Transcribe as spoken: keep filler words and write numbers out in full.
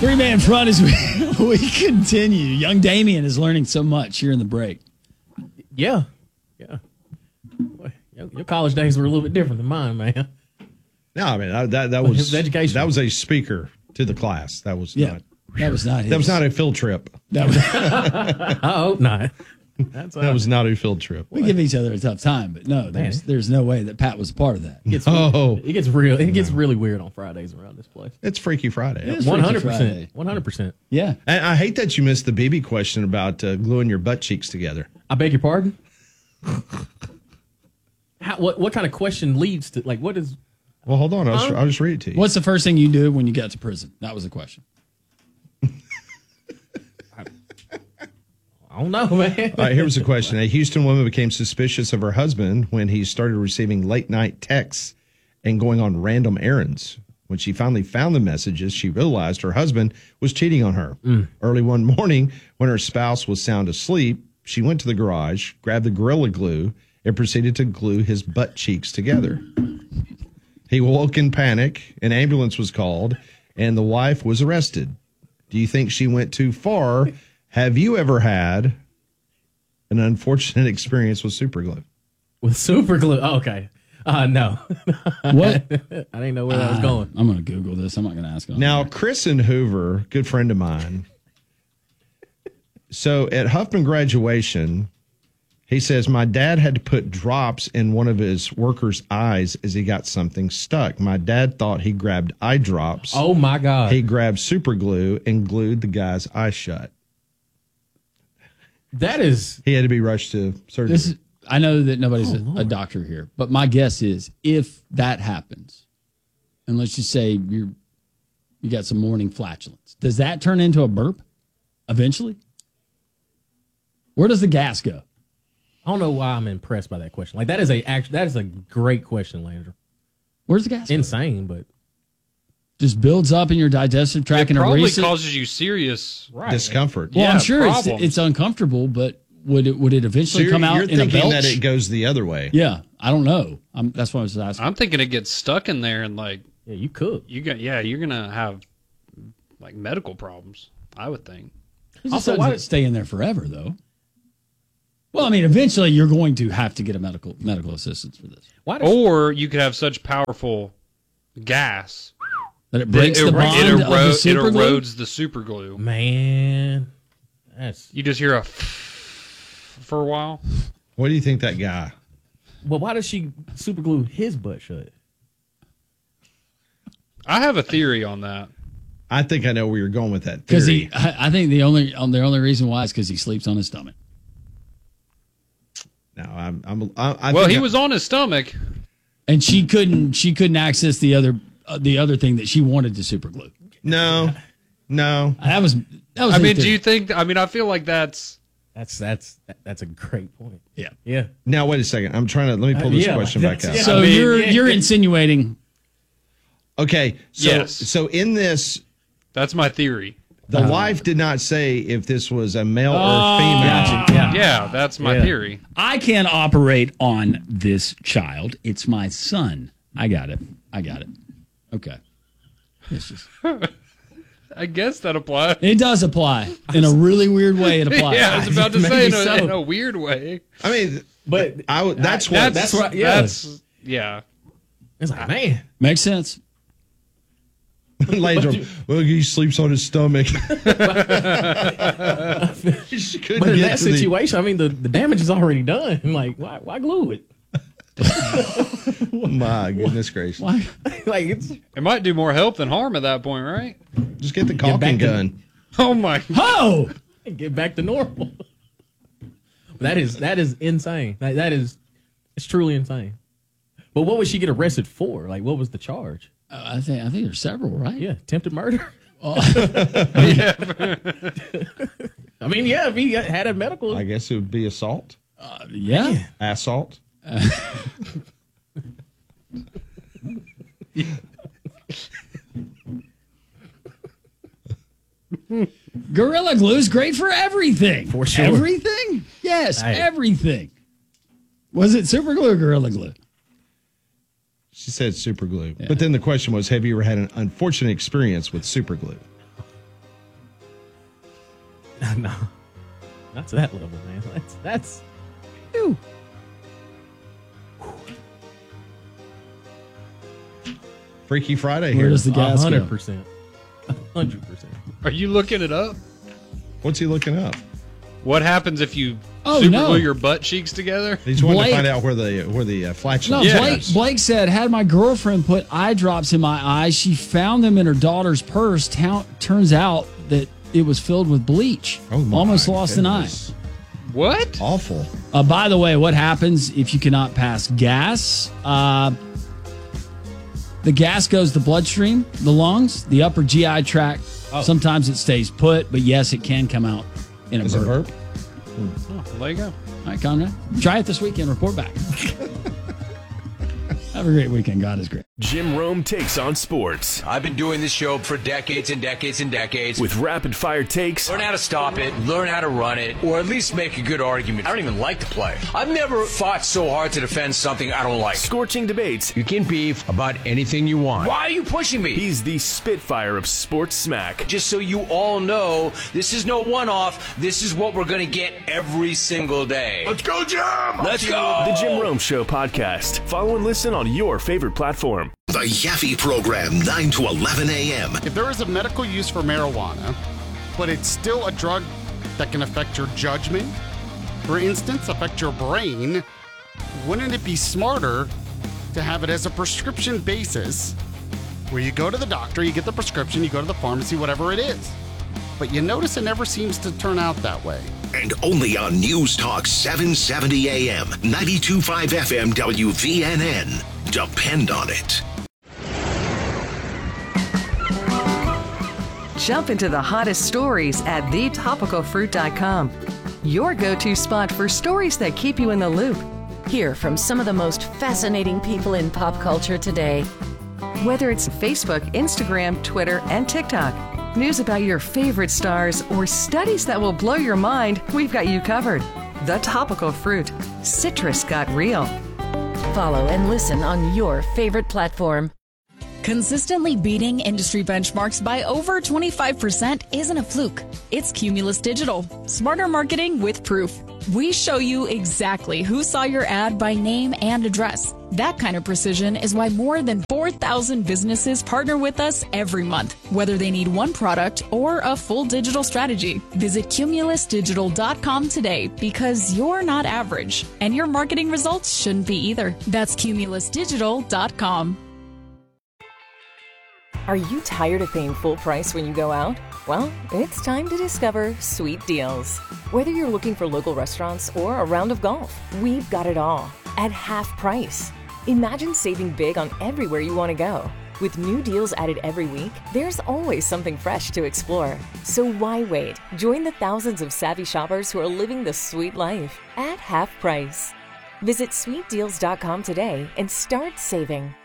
Three man front as we, we continue. Young Damien is learning so much here in the break. Yeah. Yeah. Boy, your, your college days were a little bit different than mine, man. No, I mean, I, that, that was education. That was a speaker to the class. That was Yeah. not. That was not his. That was not a field trip. That was, I hope not. That's That was not a field trip. we give each other a tough time, but no, there's, there's no way that Pat was a part of that. It gets, Oh. it gets real. It gets really weird on Fridays around this place. It's Freaky Friday. It is One hundred Freaky Friday. percent. One hundred percent. Yeah. And I hate that you missed the B B question about uh, gluing your butt cheeks together. I beg your pardon. How, what what kind of question leads to like what is? Well, hold on. I'll, just, Huh? I'll just read it to you. What's the first thing you do when you get to prison? That was the question. I don't know, man. All right, here was the question. A Houston woman became suspicious of her husband when he started receiving late night texts and going on random errands. When she finally found the messages, she realized her husband was cheating on her. Mm. Early one morning, when her spouse was sound asleep, she went to the garage, grabbed the Gorilla Glue, and proceeded to glue his butt cheeks together. He woke in panic, an ambulance was called, and the wife was arrested. Do you think she went too far? Have you ever had an unfortunate experience with super glue? With super glue. Oh, okay. Uh, no. What? I didn't know where that was going. I'm going to Google this. I'm not going to ask him. Now, Chris in Hoover, good friend of mine. So at Huffman graduation, he says, my dad had to put drops in one of his workers' eyes as he got something stuck. My dad thought he grabbed eye drops. Oh, my God. He grabbed super glue and glued the guy's eye shut. That is. He had to be rushed to surgery. This is, I know that nobody's Oh, a, a Lord. doctor here, but my guess is if that happens, and let's just say you're you got some morning flatulence, does that turn into a burp eventually? Where does the gas go? I don't know why I'm impressed by that question. Like that is a act, that is a great question, Landry. Where's the gas? go? Insane, but Just builds up in your digestive tract It and probably erases. causes you serious. right. Discomfort. Well, Yeah, I'm sure it's, problems. it's uncomfortable, but would it would it So eventually you're, come out you're in a thinking belch? that it goes the other way. Yeah, I don't know. I'm, that's why I was asking. I'm thinking it gets stuck in there and like Yeah, you could. you got yeah, you're gonna have like medical problems. I would think. Also, Also, why why- does it stay in there forever though? Well, I mean, eventually you're going to have to get a medical medical assistance for this. Why does Or you could have such powerful gas That it that breaks it, the it, bond of the ero- it super glue. erodes the super glue. man? That's You just hear a for a while. What do you think that guy? well. Why does she super glue his butt shut? I have a theory on that. I think I know where you're going with that Because theory. he, I I think the only um, the only reason why is because he sleeps on his stomach. No, I'm. I'm I, I Well, think he I- was on his stomach. And she couldn't she couldn't access the other uh, the other thing that she wanted to super glue. No, no. That was that was. I his mean, do theory. you think? I mean, I feel like that's. That's that's that's a great point. Yeah. Yeah. Now wait a second. I'm trying to let me pull this Uh, yeah, question back that's- up. yeah. So I mean, you're yeah. you're insinuating Okay, so Yes. so in this, That's my theory. the wife did not say if this was a male or a female. Gotcha. Yeah. Yeah, that's my Yeah. theory. I can't operate on this child. It's my son. I got it. I got it. Okay. It's just I guess that applies. it does apply in a really weird way. It applies. Yeah, I was about to Maybe say in a, so. in a weird way. I mean, But I would- that's what. That's That's right, yeah. That's yeah. it's like, man, Makes sense. Later, well, he sleeps on his stomach. She couldn't but in get that to the- situation, I mean, the, the damage is already done. Like, why why glue it? My goodness gracious! Why? Like, it's It might do more help than harm at that point, right? Just get the back caulking to- gun. Oh my! Oh, get back to normal. That is that is insane. Like, that is it's truly insane. But what would she get arrested for? Like, what was the charge? Uh, I think I think there's several, right? Yeah, attempted murder. Oh. I mean, yeah, if he had a medical. I guess it would be assault, Uh, yeah. assault. Gorilla Glue is great for everything. For sure. Everything? Yes, Hey. everything. Was it super glue or Gorilla Glue? She said super glue, but then the question was, have you ever had an unfortunate experience with super glue? No, not to that level, man. That's that's. Whew. Freaky Friday Where here. does the gas hundred go? percent, hundred percent. Are you looking it up? What's he looking up? What happens if you Oh, super no. glue your butt cheeks together? He's wanting Blake- to find out where the where the uh, No, flatulence Yeah. Blake, is. Blake said, had my girlfriend put eye drops in my eyes. She found them in her daughter's purse. Ta- turns out that it was filled with bleach. Oh, my Almost lost an eye. goodness. What? Awful. Uh, by the way, what happens if you cannot pass gas? Uh, the gas goes to the bloodstream, the lungs, the upper G I tract. Sometimes it stays put, but yes, it can come out in a Is it burp. burp? Oh, well, there you go. All right, Conrad. Try it this weekend. Report back. Have a great weekend. God is great. Jim Rome takes on sports I've been doing this show for decades and decades and decades. with rapid fire takes, Learn how to stop it, learn how to run it, or at least make a good argument. I don't even like to play. I've never fought so hard to defend something I don't like. scorching debates. You can beef about anything you want. Why are you pushing me? He's the spitfire of sports smack. Just so you all know, this is no one-off. This is what we're going to get every single day. Let's go, Jim! Let's go! The Jim Rome Show podcast. Follow and listen on your favorite platform. The Yaffe Program, nine to eleven a.m. If there is a medical use for marijuana, but it's still a drug that can affect your judgment, for instance, affect your brain, wouldn't it be smarter to have it as a prescription basis where you go to the doctor, you get the prescription, you go to the pharmacy, whatever it is. But you notice it never seems to turn out that way. And only on News Talk seven seventy a.m., ninety-two point five F M W V N N. Depend on it. Jump into the hottest stories at the topical fruit dot com. Your go-to spot for stories that keep you in the loop. Hear from some of the most fascinating people in pop culture today. Whether it's Facebook, Instagram, Twitter, and TikTok. News about your favorite stars or studies that will blow your mind, we've got you covered. The Topical Fruit. Citrus got real. Follow and listen on your favorite platform. Consistently beating industry benchmarks by over twenty-five percent isn't a fluke. It's Cumulus Digital. Smarter marketing with proof. We show you exactly who saw your ad by name and address. That kind of precision is why more than four thousand businesses partner with us every month, whether they need one product or a full digital strategy. Visit cumulus digital dot com today because you're not average, and your marketing results shouldn't be either. That's cumulus digital dot com. Are you tired of paying full price when you go out? Well, it's time to discover Sweet Deals. Whether you're looking for local restaurants or a round of golf, we've got it all at half price. Imagine saving big on everywhere you want to go. With new deals added every week, there's always something fresh to explore. So why wait? Join the thousands of savvy shoppers who are living the sweet life at half price. Visit sweet deals dot com today and start saving.